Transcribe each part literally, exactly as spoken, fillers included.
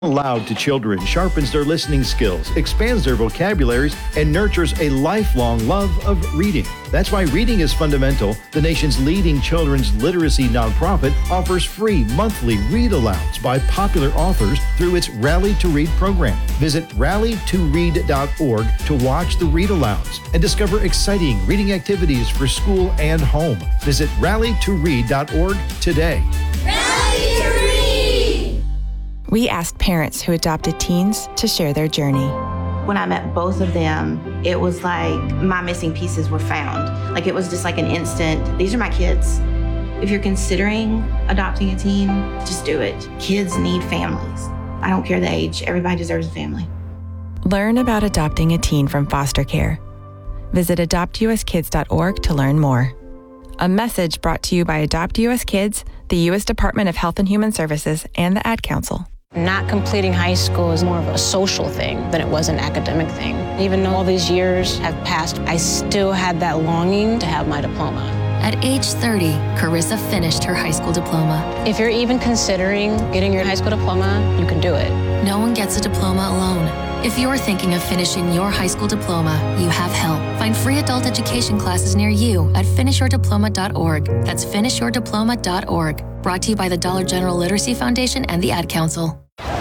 Aloud to children sharpens their listening skills, expands their vocabularies, and nurtures a lifelong love of reading. That's why Reading is Fundamental, the nation's leading children's literacy nonprofit, offers free monthly read-alouds by popular authors through its Rally to Read program. Visit rally to read dot org to watch the read-alouds and discover exciting reading activities for school and home. Visit rally to read dot org today. Rally to Read! We asked parents who adopted teens to share their journey. When I met both of them, it was like my missing pieces were found. Like it was just like an instant, these are my kids. If you're considering adopting a teen, just do it. Kids need families. I don't care the age, everybody deserves a family. Learn about adopting a teen from foster care. Visit adopt u s kids dot org to learn more. A message brought to you by Adopt U S Kids, the U S Department of Health and Human Services, and the Ad Council. Not completing high school is more of a social thing than it was an academic thing. Even though all these years have passed, I still had that longing to have my diploma. At age thirty, Carissa finished her high school diploma. If you're even considering getting your high school diploma, you can do it. No one gets a diploma alone. If you're thinking of finishing your high school diploma, you have help. Find free adult education classes near you at finish your diploma dot org. That's finish your diploma dot org. Brought to you by the Dollar General Literacy Foundation and the Ad Council.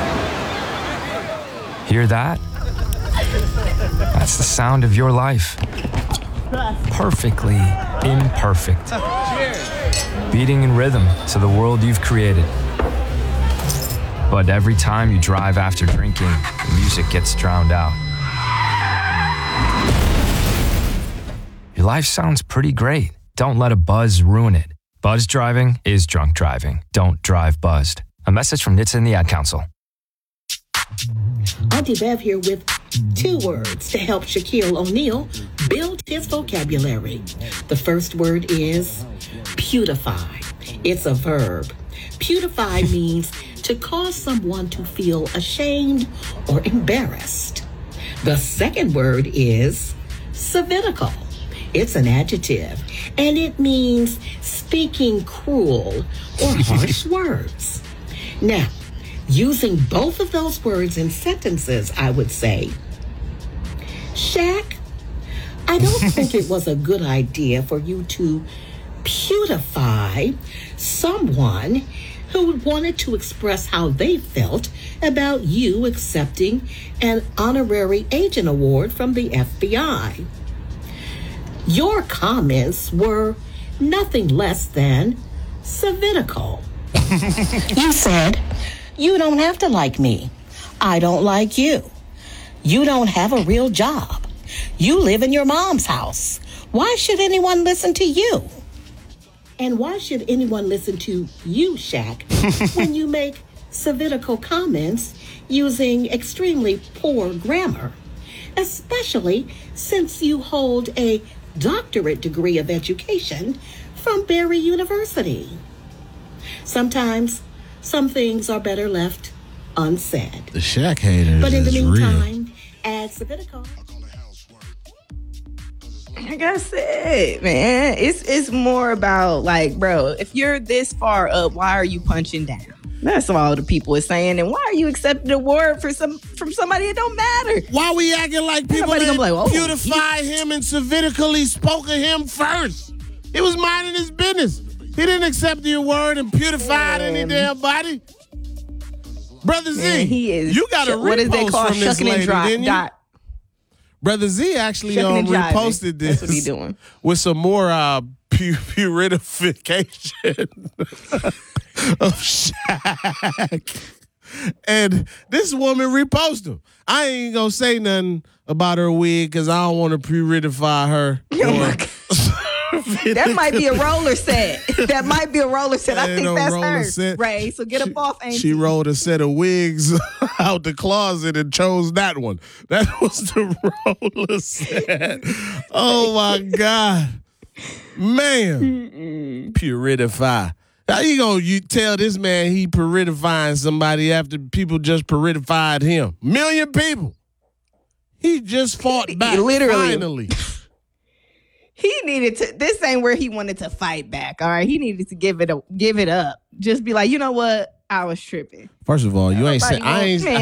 Hear that? That's the sound of your life. Perfectly imperfect. Beating in rhythm to the world you've created. But every time you drive after drinking, the music gets drowned out. Your life sounds pretty great. Don't let a buzz ruin it. Buzz driving is drunk driving. Don't drive buzzed. A message from N H T S A and the Ad Council. Auntie Bev here with two words to help Shaquille O'Neal build his vocabulary. The first word is beautify. It's a verb. Beautify means to cause someone to feel ashamed or embarrassed. The second word is savitical. It's an adjective, and it means speaking cruel or harsh words. Now, using both of those words in sentences, I would say, Shaq, I don't think it was a good idea for you to beautify someone who wanted to express how they felt about you accepting an honorary agent award from the F B I. Your comments were nothing less than savitical. You said, you don't have to like me. I don't like you. You don't have a real job. You live in your mom's house. Why should anyone listen to you? And why should anyone listen to you, Shaq, when you make savitical comments using extremely poor grammar, especially since you hold a doctorate degree of education from Barry University? Sometimes some things are better left unsaid. The Shaq haters But in the is meantime, real. add savitical. Like I said, man, it's it's more about like, bro, if you're this far up, why are you punching down? That's all the people are saying. And why are you accepting an award for some from somebody that don't matter? Why we acting like people Nobody that gonna be like, oh, beautify him and savitically spoke of him first? He was minding his business. He didn't accept the award and beautified any damn body. Brother Z, Man, he is. you got a repost what is they call from this shucking lady, and dry, didn't you? dot. Brother Z actually Shucking um, and jiving. reposted this. That's what he doing. With some more uh, pu- purification of Shaq. And this woman reposted him. I ain't gonna say nothing about her wig because I don't want to purify her. Oh my God. That might be a roller set. That might be a roller set. I Ain't think no that's roller her. set. Ray, so get up off, ain't She you? rolled a set of wigs out the closet and chose that one. That was the roller set. Oh my God. Man. Mm-mm. Purify. How you gonna you tell this man he puritifying somebody after people just purified him? Million people. He just fought back. Literally. Finally. He needed to. This ain't where he wanted to fight back. All right, he needed to give it a, give it up. Just be like, you know what? I was tripping. First of all, you ain't Nobody say I gonna- ain't. man,